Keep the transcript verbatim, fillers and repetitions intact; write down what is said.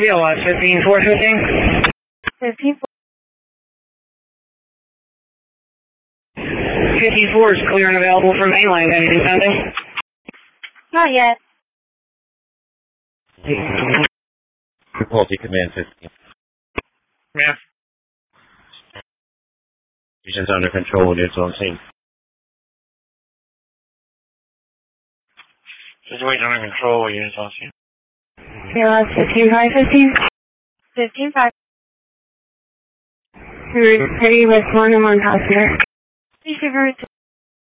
B L S fifteen four fifteen. fifteen four. fifty-four is clear and available from A-Line. Anything pending? Not yet. Difficulty command fifteen. Yeah. Region's under control, units on scene. Situation under control, units on scene. B L S fifteen five fifteen. fifteen five. We're ready with one and one passenger. Thank you very much.